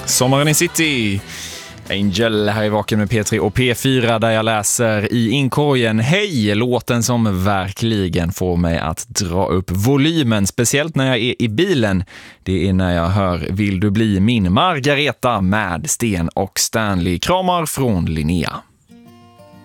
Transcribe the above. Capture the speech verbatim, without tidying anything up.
Sommaren i city. Angel här i Vaken med P tre och P fyra där jag läser i inkorgen. Hej, låten som verkligen får mig att dra upp volymen, speciellt när jag är i bilen. Det är när jag hör Vill du bli min Margareta med Sten och Stanley. Kramar från Linnea.